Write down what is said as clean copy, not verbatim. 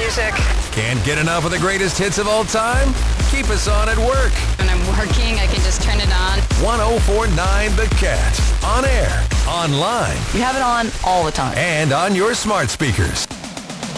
music. Can't get enough of the greatest hits of all time? Keep us on at work. When I'm working, I can just turn it on. 104.9 The Cat. On air, online, You have it on all the time. and on your smart speakers.